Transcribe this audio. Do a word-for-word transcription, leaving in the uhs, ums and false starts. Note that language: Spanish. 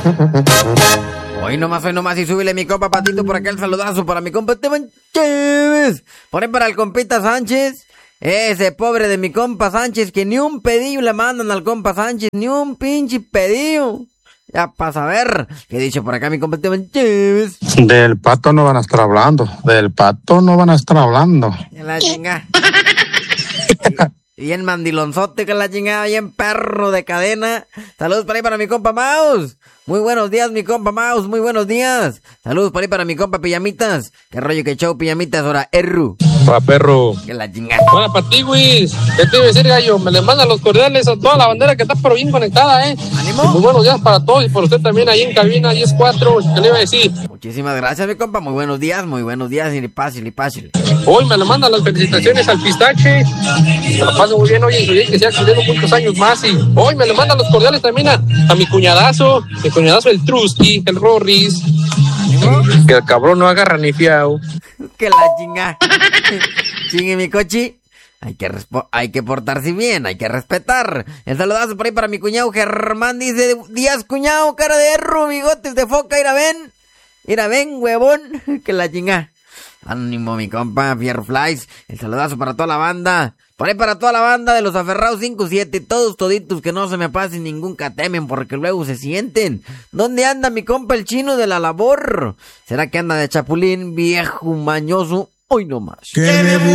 Hoy nomás, hoy nomás y súbele mi compa Patito por acá el saludazo para mi compa Esteban Chévez. Por ahí para el compita Sánchez. Ese pobre de mi compa Sánchez que ni un pedido le mandan al compa Sánchez, ni un pinche pedido. Ya para saber qué dicho por acá mi compa Esteban Chévez. Del pato no van a estar hablando, del pato no van a estar hablando. Que la chinga. Bien mandilonzote, que la chingada, bien perro de cadena. Saludos para ahí para mi compa Maus. Muy buenos días, mi compa Maus, muy buenos días. Saludos para ahí para mi compa Pijamitas. Qué rollo, qué show, Pijamitas, ahora Erru. Pa' perro. Que la chingada. Buena para ti, güey. ¿Qué te iba a decir, gallo? Me le mandan los cordiales a toda la bandera que está pero bien conectada, ¿eh? ¡Ánimo! Muy buenos días para todos y por usted también ahí en cabina diez cuatro. ¿Qué le iba a decir? Muchísimas gracias, mi compa. Muy buenos días, muy buenos días. Y paz, y paz. Hoy me le mandan las felicitaciones al Pistache. Se la paso muy bien hoy en su día, que siga cumpliendo muchos años más. Y hoy me le mandan los cordiales también a, a mi cuñadazo, mi cuñadazo el Trusky, el Rorris. Que el cabrón no agarra ni fiao. Que la chinga. Chingue mi cochi. Hay que, respo- hay que portarse bien, hay que respetar. El saludazo por ahí para mi cuñado Germán. Dice, días cuñado, cara de erro, bigotes de foca, ira ven. Ira ven, huevón. Que la chinga. Ánimo mi compa, Fierro Flies. El saludazo para toda la banda. Por ahí para toda la banda de los aferrados cinco siete. Todos toditos, que no se me pasen ningún catemen porque luego se sienten. ¿Dónde anda mi compa el chino de la labor? ¿Será que anda de chapulín, viejo mañoso? Hoy no más.